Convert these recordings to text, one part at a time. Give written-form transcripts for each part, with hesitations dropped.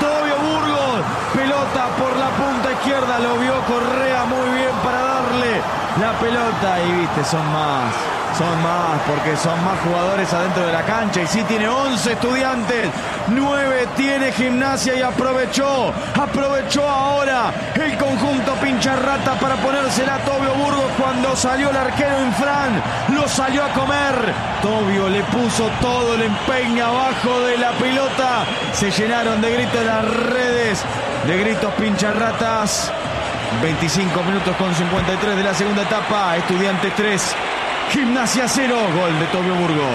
Tobio Burgos. Pelota por la punta izquierda. Lo vio Correa muy bien para darle la pelota. Y viste, son más, porque son más jugadores adentro de la cancha. Y sí tiene 11 Estudiantes, 9 tiene Gimnasia y aprovechó ahora el conjunto Pincharrata para ponérsela a Tobio Burgos cuando salió el arquero Infran. Lo salió a comer. Tobio le puso todo el empeño abajo de la pelota. Se llenaron de gritos las redes, de gritos Pincharratas. 25 minutos con 53 de la segunda etapa. Estudiantes 3, Gimnasia 0, gol de Tobio Burgos.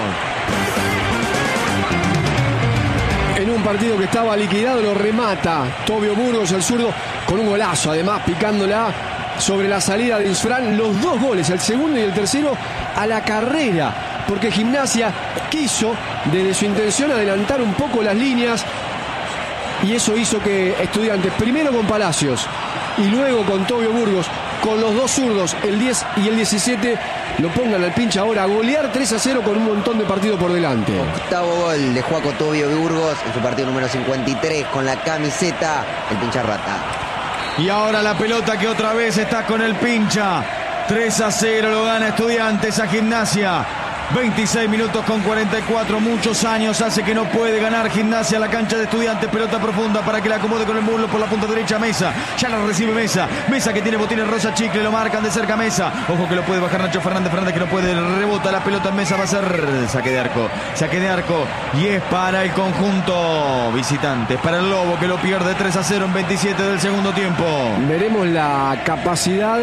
En un partido que estaba liquidado lo remata Tobio Burgos, el zurdo, con un golazo, además picándola sobre la salida de Infran. Los dos goles, el segundo y el tercero, a la carrera, porque Gimnasia quiso desde su intención adelantar un poco las líneas, y eso hizo que Estudiantes, primero con Palacios y luego con Tobio Burgos, con los dos zurdos, el 10 y el 17, lo pongan al pincha ahora a golear 3-0 con un montón de partido por delante. Octavo gol de Juaco Tobio Burgos en su partido número 53 con la camiseta del Pincharrata. Y ahora la pelota que otra vez está con el pincha. 3-0 lo gana Estudiantes a Gimnasia. 26 minutos con 44, muchos años hace que no puede ganar Gimnasia la cancha de Estudiantes. Pelota profunda para que la acomode con el muslo por la punta derecha Mesa. Ya la recibe Mesa que tiene botines rosa chicle, lo marcan de cerca Mesa. Ojo que lo puede bajar Nacho Fernández que no puede, rebota la pelota en Mesa, va a ser saque de arco y es para el conjunto visitante, para el Lobo, que lo pierde 3-0 en 27 del segundo tiempo. Veremos la capacidad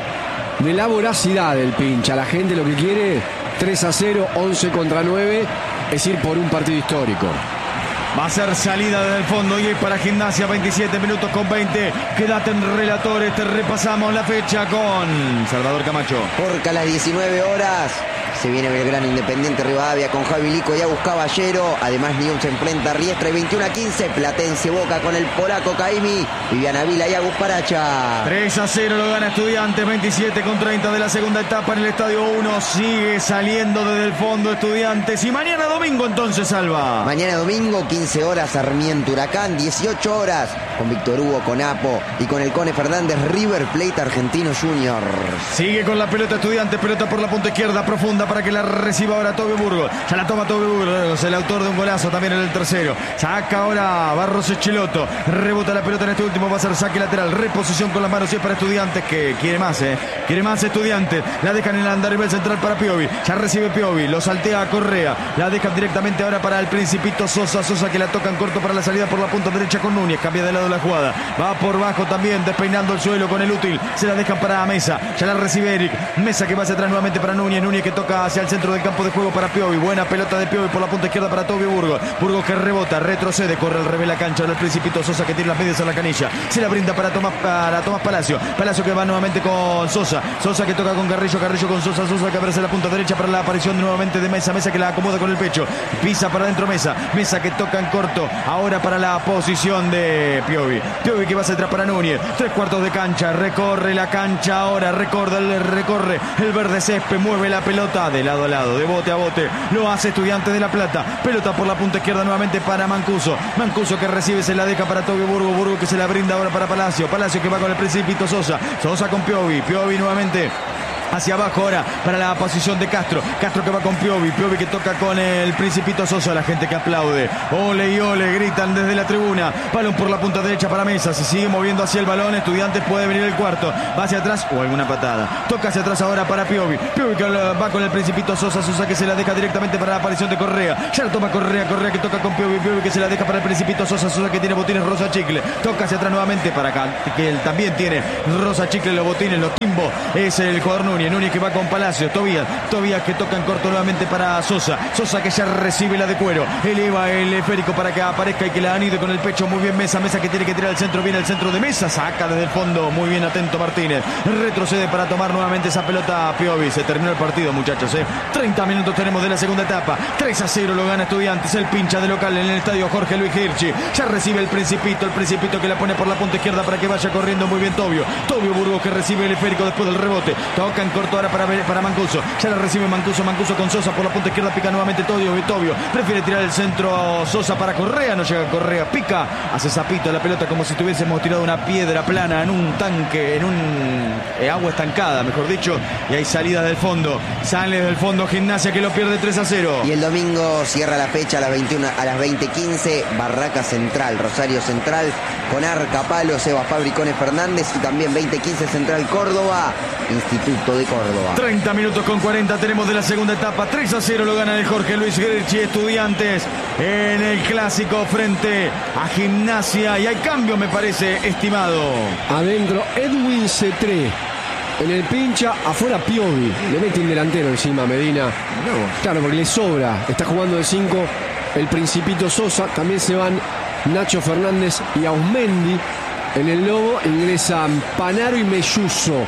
de la voracidad del pincha. La gente lo que quiere, 3-0, 11 contra 9, es ir por un partido histórico. Va a ser salida desde el fondo y es para Gimnasia. 27 minutos con 20. Quédate en Relatores, te repasamos la fecha con Salvador Camacho. Porque a las 19 horas se viene Belgrano Independiente Rivadavia con Javi Lico y Agus Caballero. Además Newell's se enfrenta a Riestra y 21-15. Platense Boca con el polaco Caimi, Viviana Vila y Agus Paracha. 3-0 lo gana Estudiantes. 27 con 30 de la segunda etapa en el Estadio 1. Sigue saliendo desde el fondo Estudiantes. Y mañana domingo entonces, Salva. Mañana domingo 15 horas Sarmiento Huracán. 18 horas con Víctor Hugo, con Apo y con el Cone Fernández, River Plate Argentino Junior. Sigue con la pelota Estudiantes. Pelota por la punta izquierda profunda para que la reciba ahora Tobio Burgos. Ya la toma Tobio Burgos, el autor de un golazo también en el tercero. Saca ahora Barros Echeloto. Rebota la pelota en este último, va a ser saque lateral. Reposición con las manos y es para Estudiantes, que quiere más, quiere más Estudiantes. La dejan en el andarivel central para Piovi. Ya recibe Piovi, lo saltea a Correa. La dejan directamente ahora para el Principito Sosa. Sosa que la toca en corto para la salida por la punta derecha con Núñez. Cambia de lado la jugada. Va por bajo también, despeinando el suelo con el útil. Se la dejan para Mesa. Ya la recibe Eric. Mesa que va hacia atrás nuevamente para Núñez. Núñez que toca hacia el centro del campo de juego para Piovi. Buena pelota de Piovi por la punta izquierda para Tobio Burgos. Burgos que rebota, retrocede, corre al revés la cancha del Principito Sosa que tiene las medias en la canilla. Se la brinda para Tomás Palacio. Palacio que va nuevamente con Sosa. Sosa que toca con Carrillo. Carrillo con Sosa. Sosa que abre la punta derecha para la aparición nuevamente de Mesa. Mesa que la acomoda con el pecho. Pisa para adentro Mesa. Mesa que toca en corto. Ahora para la posición de Piovi. Piovi que va hacia atrás para Núñez. 3/4 de cancha. Recorre la cancha ahora. Recorre el verde césped. Mueve la pelota de lado a lado, de bote a bote. Lo hace Estudiantes de La Plata. Pelota por la punta izquierda nuevamente para Mancuso. Mancuso que recibe, se la deja para Tobio Burgos. Burgos que se la brinda ahora para Palacio. Palacio que va con el Principito Sosa. Sosa con Piovi. Piovi nuevamente hacia abajo ahora para la posición de Castro. Castro que va con Piovi. Piovi que toca con el Principito Sosa. La gente que aplaude. Ole y ole, gritan desde la tribuna. Balón por la punta derecha para Mesa. Se sigue moviendo hacia el balón. Estudiantes puede venir el cuarto. Va hacia atrás o alguna patada. Toca hacia atrás ahora para Piovi. Piovi que va con el Principito Sosa. Sosa que se la deja directamente para la aparición de Correa. Ya la toma Correa. Correa que toca con Piovi. Piovi que se la deja para el Principito Sosa. Sosa que tiene botines rosa chicle. Toca hacia atrás nuevamente para acá, que él también tiene rosa chicle, los botines, los timbo. Es el jugador Núñez que va con Palacios. Tobías que toca en corto nuevamente para Sosa. Sosa que ya recibe la de cuero. Eleva el esférico para que aparezca y que la anide con el pecho. Muy bien Mesa. Mesa que tiene que tirar al centro. Viene el centro de Mesa. Saca desde el fondo. Muy bien atento Martínez. Retrocede para tomar nuevamente esa pelota a Piovi. Se terminó el partido, muchachos. 30 minutos tenemos de la segunda etapa. 3-0 lo gana Estudiantes. El pincha de local en el estadio Jorge Luis Hirschi. Ya recibe el Principito. El Principito que la pone por la punta izquierda para que vaya corriendo muy bien Tobio. Tobio Burgos que recibe el esférico después del rebote. Toca en en corto ahora para Mancuso. Ya la recibe Mancuso con Sosa por la punta izquierda, pica nuevamente Tobio. Prefiere tirar el centro Sosa para Correa, no llega Correa, pica, hace zapito la pelota como si tuviésemos tirado una piedra plana en un tanque, en un agua estancada, mejor dicho, y hay salidas del fondo. Sale del fondo Gimnasia, que lo pierde 3-0. Y el domingo cierra la fecha a las 20:15, Barraca Central, Rosario Central, con Arca Palo, Seba Fabricones Fernández, y también 20:15 Central Córdoba, Instituto de Córdoba. 30 minutos con 40 tenemos de la segunda etapa. 3-0 lo gana el Jorge Luis Greci, Estudiantes en el clásico frente a Gimnasia. Y hay cambio, me parece, estimado. Adentro Edwin Cetré. En el pincha, afuera Piovi. Le mete un delantero encima a Medina. Claro, porque le sobra. Está jugando de 5 el Principito Sosa. También se van Nacho Fernández y Ausmendi. En el Lobo ingresan Panaro y Melluso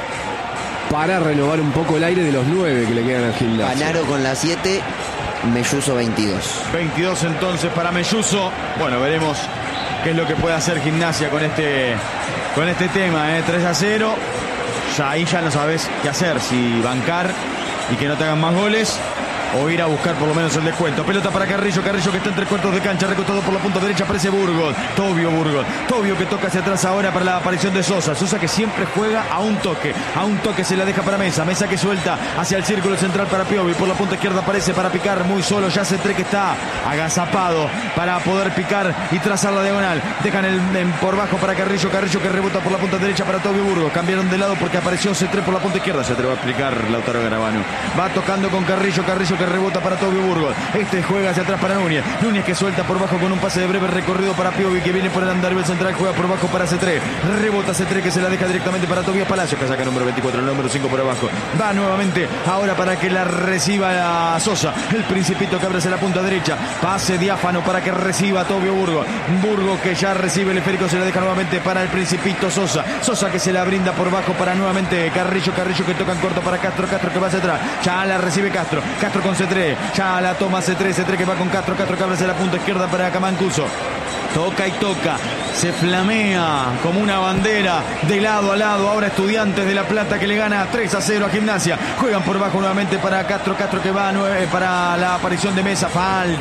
para renovar un poco el aire de los 9 que le quedan al Gimnasia. Panaro con la 7, Melluso 22. 22 entonces para Melluso. Bueno, veremos qué es lo que puede hacer Gimnasia con este tema. 3-0. Ahí ya no sabes qué hacer, si bancar y que no te hagan más goles o ir a buscar por lo menos el descuento. Pelota para Carrillo que está en 3/4 de cancha, recostado por la punta derecha, aparece Burgos. Tobio que toca hacia atrás ahora para la aparición de Sosa. Sosa que siempre juega a un toque se la deja para Mesa que suelta hacia el círculo central para Piovi, por la punta izquierda aparece para picar muy solo, ya Cetré que está agazapado para poder picar y trazar la diagonal. Dejan por bajo para Carrillo que rebota por la punta derecha para Tobio Burgos. Cambiaron de lado porque apareció Cetré por la punta izquierda. Cetré va a explicar Lautaro Garabano. Va tocando con Carrillo que rebota para Tobio Burgos. Juega hacia atrás para Núñez que suelta por bajo con un pase de breve recorrido para Piovi, que viene por el andarivel central, juega por bajo para Cetré, rebota Cetré que se la deja directamente para Tobías Palacios, que saca número 24, el número 5 por abajo, va nuevamente ahora para que la reciba Sosa, el Principito que abre hacia la punta derecha, pase diáfano para que reciba Tobio Burgos que ya recibe el esférico, se la deja nuevamente para el Principito Sosa que se la brinda por bajo para nuevamente Carrillo que toca en corto para Castro que va hacia atrás, ya la recibe Castro con Cetré, ya la toma Cetré que va con Castro que abre hacia la punta izquierda para Camancuso. Toca, se flamea como una bandera de lado a lado. Ahora Estudiantes de La Plata que le gana 3-0 a Gimnasia. Juegan por bajo nuevamente para Castro que va para la aparición de Mesa.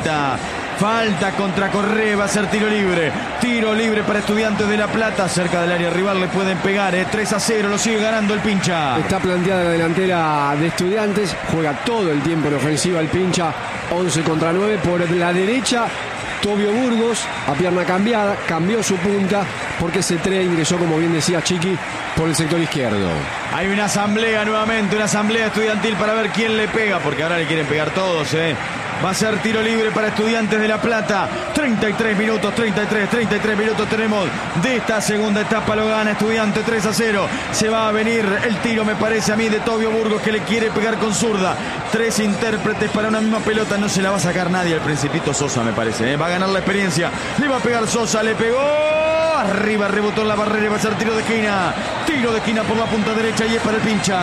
Falta contra Correa, va a ser tiro libre para Estudiantes de La Plata, cerca del área rival le pueden pegar, 3-0, lo sigue ganando el Pincha. Está planteada la delantera de Estudiantes, juega todo el tiempo en ofensiva el Pincha, 11 contra 9, por la derecha Tobio Burgos, a pierna cambiada, cambió su punta porque Cetré ingresó, como bien decía Chiqui, por el sector izquierdo. Hay una asamblea nuevamente, una asamblea estudiantil para ver quién le pega, porque ahora le quieren pegar todos, Va a ser tiro libre para Estudiantes de La Plata. 33 minutos tenemos de esta segunda etapa. Lo gana Estudiantes 3-0. Se va a venir el tiro, me parece a mí, de Tobio Burgos, que le quiere pegar con zurda. 3 intérpretes para una misma pelota. No se la va a sacar nadie al Principito Sosa, me parece. Va a ganar la experiencia. Le va a pegar Sosa, le pegó. Arriba, rebotó en la barrera y va a ser tiro de esquina. Tiro de esquina por la punta derecha y es para el Pincha.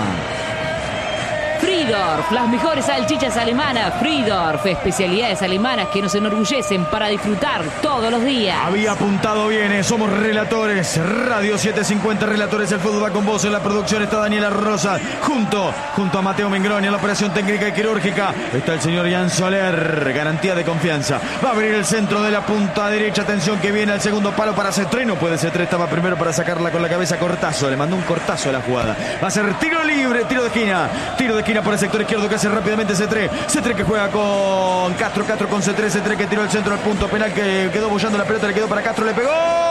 Friedorf, las mejores salchichas alemanas. Friedorf, especialidades alemanas que nos enorgullecen para disfrutar todos los días. Había apuntado bien, somos relatores. Radio 750, Relatores del Fútbol va con vos. En la producción está Daniela Rosa, junto a Mateo Mingroni. En la operación técnica y quirúrgica está el señor Jan Soler, garantía de confianza. Va a venir el centro de la punta derecha, atención que viene al segundo palo para Cetré. No puede Cetré, estaba primero para sacarla con la cabeza. Cortazo, le mandó un cortazo a la jugada. Va a ser tiro libre, tiro de esquina por el sector izquierdo que hace rápidamente Cetré que juega con Castro con Cetré que tiró el centro al punto penal, que quedó bollando la pelota, le quedó para Castro, le pegó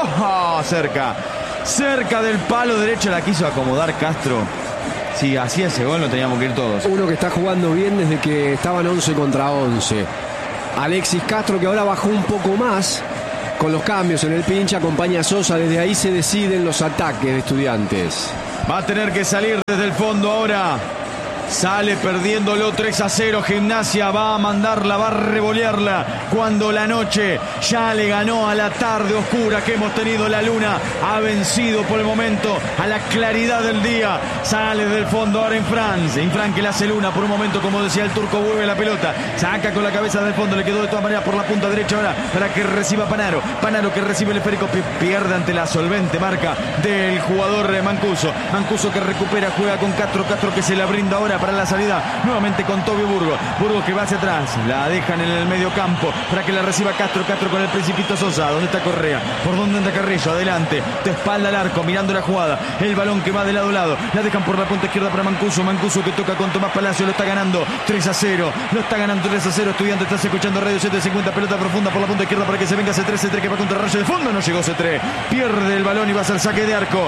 cerca del palo derecho, la quiso acomodar Castro. Si hacía ese gol no teníamos que ir todos. Uno que está jugando bien desde que estaban 11 contra 11. Alexis Castro, que ahora bajó un poco más con los cambios en el Pincha, acompaña a Sosa. Desde ahí se deciden los ataques de Estudiantes. Va a tener que salir desde el fondo ahora Sale perdiéndolo 3-0. Gimnasia va a mandarla, va a revolearla cuando la noche ya le ganó a la tarde oscura que hemos tenido. La luna ha vencido por el momento a la claridad del día. Sale del fondo ahora Infran que le hace Luna por un momento, como decía el turco, vuelve la pelota, saca con la cabeza del fondo, le quedó de todas maneras por la punta derecha ahora para que reciba Panaro que recibe el esférico, pierde ante la solvente marca del jugador Mancuso que recupera, juega con Castro que se la brinda ahora para la salida nuevamente con Tobio Burgos que va hacia atrás, la dejan en el medio campo para que la reciba Castro con el Principito Sosa. ¿Dónde está Correa? ¿Por dónde anda Carrillo? Adelante, de espalda al arco, mirando la jugada, el balón que va de lado a lado, la dejan por la punta izquierda para Mancuso que toca con Tomás Palacio, lo está ganando 3-0, Estudiante, estás escuchando Radio 750, pelota profunda por la punta izquierda para que se venga C3 que va contra Rayo de fondo, no llegó C3, pierde el balón y va a ser saque de arco,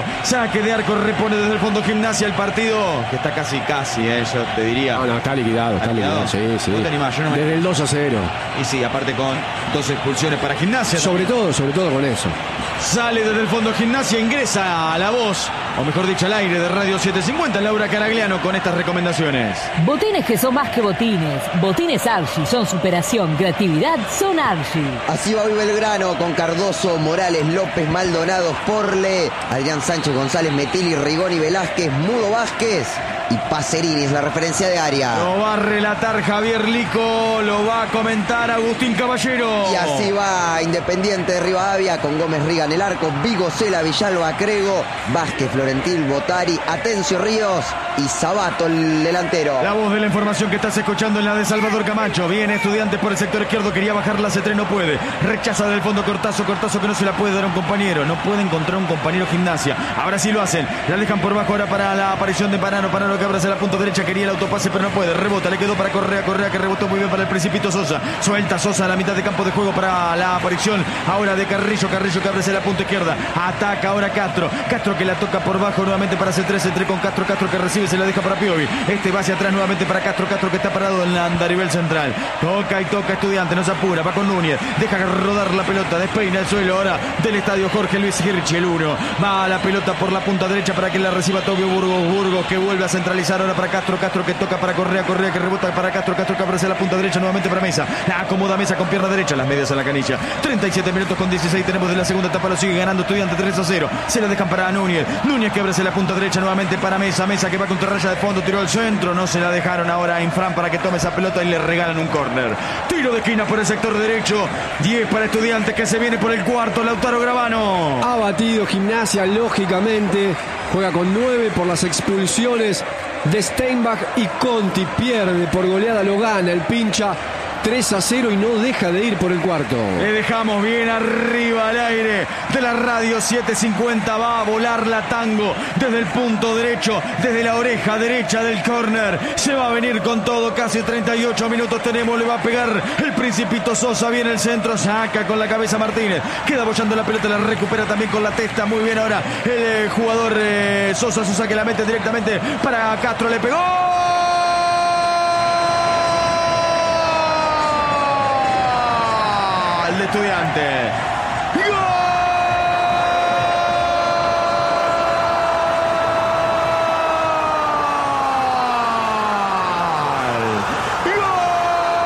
repone desde el fondo Gimnasia el partido, que está casi, yo te diría. No, está liquidado, sí. ¿No te animás? Yo no me... Desde el 2-0. Y sí, aparte con 2 expulsiones para Gimnasia. Sobre todo con eso. Sale desde el fondo Gimnasia, ingresa a la voz, o mejor dicho al aire de Radio 750, Laura Caragliano con estas recomendaciones. Botines que son más que botines. Botines Archie son superación, creatividad, son Archie. Así va hoy Belgrano con Cardoso, Morales, López, Maldonado, Porle, Adrián Sánchez, González, Metilli, Rigoni, Velázquez, Mudo Vázquez y Pacerini, es la referencia de área. Lo va a relatar Javier Lico, lo va a comentar Agustín Caballero. Y así va Independiente de Rivadavia con Gómez Riga en el arco, Vigo, Cela, Villalba, Crego, Vázquez, Florentín, Botari, Atencio Ríos y Sabato el delantero. La voz de la información que estás escuchando en la de Salvador Camacho. Viene Estudiantes por el sector izquierdo, quería bajar la C3, no puede. Rechaza del fondo Cortazo que no se la puede dar a un compañero. No puede encontrar un compañero Gimnasia. Ahora sí lo hacen. La dejan por bajo ahora para la aparición de Panaro que abraza la punta derecha, quería el autopase pero no puede. Rebota, le quedó para Correa que rebotó muy bien para el Principito Sosa. Suelta Sosa a la mitad de campo de juego para la aparición ahora de Carrillo que abre la punta izquierda. Ataca ahora Castro que la toca por bajo nuevamente para C3 con Castro que recibe, se la deja para Piovi. Va hacia atrás nuevamente para Castro que está parado en la andarivel central. Toca Estudiante, no se apura, va con Núñez, deja rodar la pelota, despeina el suelo ahora del estadio Jorge Luis Hirchi, el 1. Va a la pelota por la punta derecha para que la reciba Tobio Burgos que vuelve a centralizar ahora para Castro que toca para Correa que rebota para Castro que abre la punta derecha nuevamente para Mesa. La acomoda Mesa con pierna derecha, las medias a la canilla. 37 minutos con 16 tenemos de la segunda etapa, lo sigue ganando Estudiante 3-0. Se la dejan para Núñez que abre la punta derecha nuevamente para Mesa que va contra raya de fondo, tiró al centro, no se la dejaron ahora a Infran para que tome esa pelota y le regalan un córner. Tiro de esquina por el sector derecho, 10 para Estudiantes que se viene por el cuarto, Lautaro Gravano. Ha batido Gimnasia, lógicamente, juega con 9 por las expulsiones de Steinbach y Conti, pierde por goleada, lo gana el pincha 3-0 y no deja de ir por el cuarto. Le dejamos bien arriba al aire de la Radio 750. Va a volar la Tango desde el punto derecho, desde la oreja derecha del córner. Se va a venir con todo, casi 38 minutos tenemos. Le va a pegar el Principito Sosa, viene el centro, saca con la cabeza Martínez. Queda bollando la pelota, la recupera también con la testa. Muy bien ahora el jugador Sosa que la mete directamente para Castro, le pegó. De Estudiante.